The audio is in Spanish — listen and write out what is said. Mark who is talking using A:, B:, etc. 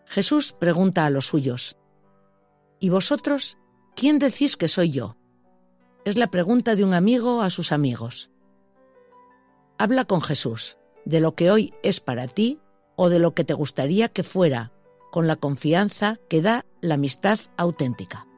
A: Jesús pregunta a los suyos: ¿y vosotros, quién decís que soy yo? Es la pregunta de un amigo a sus amigos. Habla con Jesús de lo que hoy es para ti o de lo que te gustaría que fuera, con la confianza que da la amistad auténtica.